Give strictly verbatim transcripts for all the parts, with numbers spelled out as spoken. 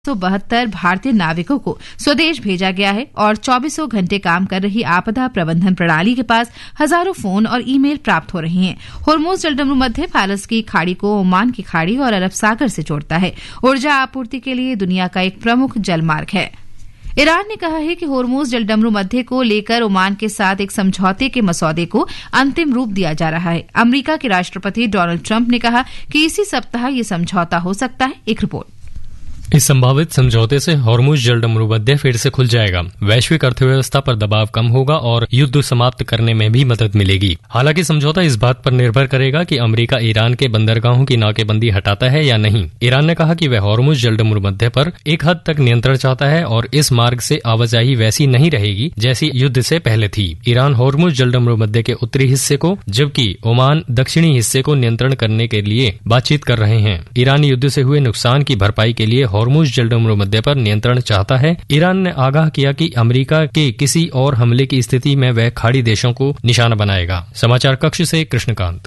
सौ बहत्तर भारतीय नाविकों को स्वदेश भेजा गया है और चौबीसों घंटे काम कर रही आपदा प्रबंधन प्रणाली के पास हजारों फोन और ईमेल प्राप्त हो रही हैं। होर्मुज जलडमरू मध्य फारस की खाड़ी को ओमान की खाड़ी और अरब सागर से जोड़ता है। ऊर्जा आपूर्ति के लिए दुनिया का एक प्रमुख जलमार्ग है। ईरान ने कहा है कि होर्मुज जलडमरू मध्य को लेकर ओमान के साथ एक समझौते के मसौदे को अंतिम रूप दिया जा रहा है। अमेरिका के राष्ट्रपति डोनाल्ड ट्रंप ने कहा कि इसी सप्ताह ये समझौता हो सकता है। एक रिपोर्ट। इस संभावित समझौते से होर्मुज जलडमरू मध्य फिर से खुल जाएगा, वैश्विक अर्थव्यवस्था पर दबाव कम होगा और युद्ध समाप्त करने में भी मदद मिलेगी। हालांकि समझौता इस बात पर निर्भर करेगा कि अमेरिका ईरान के बंदरगाहों की नाकेबंदी हटाता है या नहीं। ईरान ने कहा कि वह होर्मुज जलडमरू मध्य पर एक हद तक नियंत्रण चाहता है और इस मार्ग से आवाजाही वैसी नहीं रहेगी जैसी युद्ध से पहले थी। ईरान होर्मुज जलडमरू मध्य के उत्तरी हिस्से को जबकि ओमान दक्षिणी हिस्से को नियंत्रण करने के लिए बातचीत कर रहे हैं। ईरान युद्ध से हुए नुकसान की भरपाई के लिए होर्मुज जलडमरू मध्य पर नियंत्रण चाहता है। ईरान ने आगाह किया कि अमेरिका के किसी और हमले की स्थिति में वह खाड़ी देशों को निशाना बनाएगा। समाचार कक्ष से कृष्णकांत।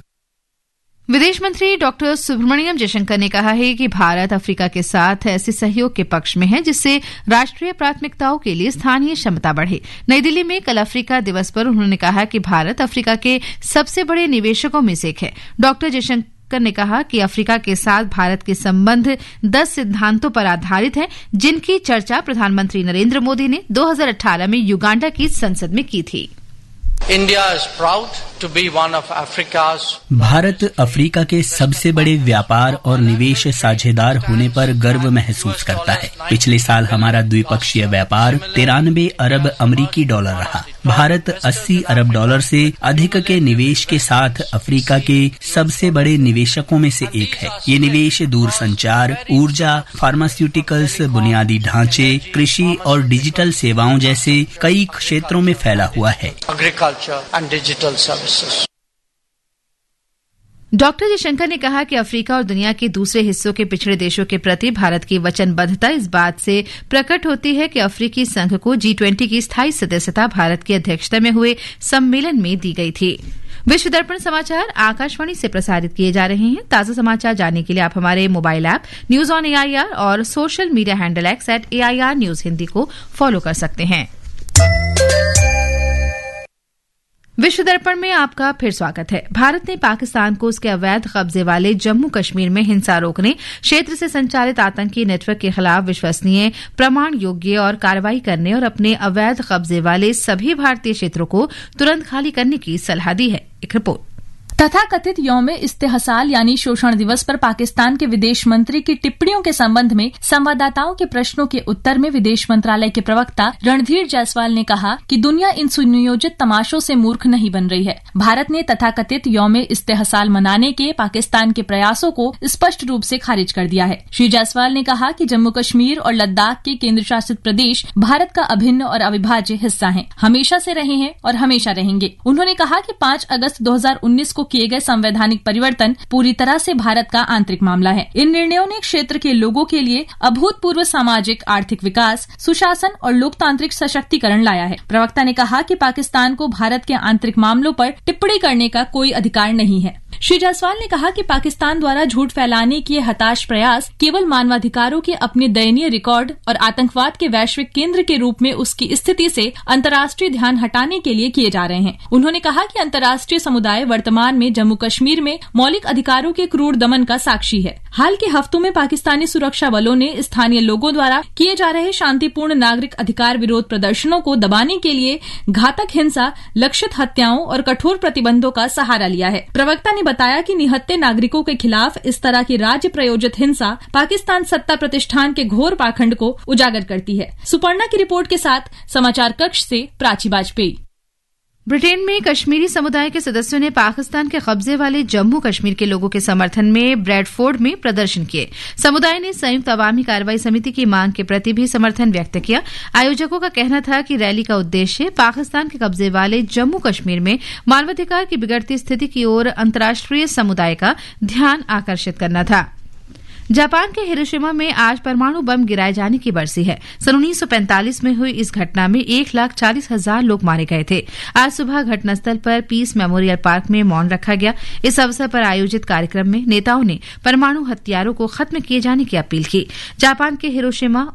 विदेश मंत्री डॉक्टर सुब्रमण्यम जयशंकर ने कहा है कि भारत अफ्रीका के साथ ऐसे सहयोग के पक्ष में है जिससे राष्ट्रीय प्राथमिकताओं के लिए स्थानीय क्षमता बढ़े। नई दिल्ली में कल अफ्रीका दिवस पर उन्होंने कहा कि भारत अफ्रीका के सबसे बड़े निवेशकों में से एक है। डॉक्टर जयशंकर ने कहा कि अफ्रीका के साथ भारत के संबंध दस सिद्धांतों पर आधारित है, जिनकी चर्चा प्रधानमंत्री नरेंद्र मोदी ने दो हज़ार अठारह में युगांडा की संसद में की थी। India is proud to be one of Africa's Bharat Africa के सबसे बड़े व्यापार और निवेश साझेदार होने पर गर्व महसूस करता है। पिछले साल हमारा द्विपक्षीय व्यापार तिरानवे अरब अमरीकी डॉलर रहा। भारत अस्सी अरब डॉलर से अधिक के निवेश के साथ अफ्रीका के सबसे बड़े निवेशकों में से एक है। ये निवेश दूरसंचार, ऊर्जा, फार्मास्यूटिकल्स, बुनियादी ढांचे, कृषि और डिजिटल सेवाओं जैसे कई क्षेत्रों में फैला हुआ है। and digital services. Doctor Jaishankar ने कहा कि अफ्रीका और दुनिया के दूसरे हिस्सों के पिछड़े देशों के प्रति भारत की वचनबद्धता इस बात से प्रकट होती है कि अफ्रीकी संघ को जी ट्वेंटी की स्थायी सदस्यता भारत की अध्यक्षता में हुए सम्मेलन में दी गई थी। विश्व दर्पण समाचार आकाशवाणी से प्रसारित किए जा रहे हैं। ताजा समाचार जानने के लिए आप हमारे mobile app news on AIR और social media handle x eight AIR news Hindi को फॉलो कर सकते हैं। विश्व दर्पण में आपका फिर स्वागत है। भारत ने पाकिस्तान को उसके अवैध कब्जे वाले जम्मू कश्मीर में हिंसा रोकने, क्षेत्र से संचालित आतंकी नेटवर्क के खिलाफ विश्वसनीय, प्रमाण योग्य और कार्रवाई करने और अपने अवैध कब्जे वाले सभी भारतीय क्षेत्रों को तुरंत खाली करने की सलाह दी है। एक रिपोर्ट। तथाकथित यौम इस्तेहसाल यानी शोषण दिवस पर पाकिस्तान के विदेश मंत्री की टिप्पणियों के संबंध में संवाददाताओं के प्रश्नों के उत्तर में विदेश मंत्रालय के प्रवक्ता रणधीर जायसवाल ने कहा कि दुनिया इन सुनियोजित तमाशों से मूर्ख नहीं बन रही है। भारत ने तथाकथित यौम इस्तेहसाल मनाने के पाकिस्तान के प्रयासों को स्पष्ट रूप से खारिज कर दिया है। श्री जायसवाल ने कहा कि जम्मू कश्मीर और लद्दाख के केंद्र शासित प्रदेश भारत का अभिन्न और अविभाज्य हिस्सा हैं, हमेशा से रहे हैं और हमेशा रहेंगे। उन्होंने कहा कि पांच अगस्त दो हजार उन्नीस को किए गए संवैधानिक परिवर्तन पूरी तरह से भारत का आंतरिक मामला है। इन निर्णयों ने क्षेत्र के लोगों के लिए अभूतपूर्व सामाजिक आर्थिक विकास, सुशासन और लोकतांत्रिक सशक्तिकरण लाया है। प्रवक्ता ने कहा कि पाकिस्तान को भारत के आंतरिक मामलों पर टिप्पणी करने का कोई अधिकार नहीं है। श्री जायसवाल ने कहा कि पाकिस्तान द्वारा झूठ फैलाने के हताश प्रयास केवल मानवाधिकारों के अपने दयनीय रिकॉर्ड और आतंकवाद के वैश्विक केंद्र के रूप में उसकी स्थिति से अंतर्राष्ट्रीय ध्यान हटाने के लिए किए जा रहे हैं। उन्होंने कहा कि अंतर्राष्ट्रीय समुदाय वर्तमान में जम्मू कश्मीर में मौलिक अधिकारों के क्रूर दमन का साक्षी है। हाल के हफ्तों में पाकिस्तानी सुरक्षा बलों ने स्थानीय लोगों द्वारा किए जा रहे शांतिपूर्ण नागरिक अधिकार विरोध प्रदर्शनों को दबाने के लिए घातक हिंसा, लक्षित हत्याओं और कठोर प्रतिबंधों का सहारा लिया है। प्रवक्ता ने बताया कि निहत्थे नागरिकों के खिलाफ इस तरह की राज्य प्रायोजित हिंसा पाकिस्तान सत्ता प्रतिष्ठान के घोर पाखंड को उजागर करती है। सुपर्णा की रिपोर्ट के साथ समाचार कक्ष से प्राची वाजपेयी। ब्रिटेन में कश्मीरी समुदाय के सदस्यों ने पाकिस्तान के कब्जे वाले जम्मू कश्मीर के लोगों के समर्थन में ब्रैडफोर्ड में प्रदर्शन किए। समुदाय ने संयुक्त अवामी कार्रवाई समिति की मांग के प्रति भी समर्थन व्यक्त किया। आयोजकों का कहना था कि रैली का उद्देश्य पाकिस्तान के कब्जे वाले जम्मू कश्मीर में मानवाधिकार की बिगड़ती स्थिति की ओर अंतर्राष्ट्रीय समुदाय का ध्यान आकर्षित करना था। जापान के हिरोशिमा में आज परमाणु बम गिराए जाने की बरसी है। सन उन्नीस सौ पैंतालीस में हुई इस घटना में एक लाख चालीस हजार लोग मारे गए थे। आज सुबह घटनास्थल पर पीस मेमोरियल पार्क में मौन रखा गया। इस अवसर पर आयोजित कार्यक्रम में नेताओं ने परमाणु हथियारों को खत्म किए जाने की अपील की। जापान के हिरोशिमा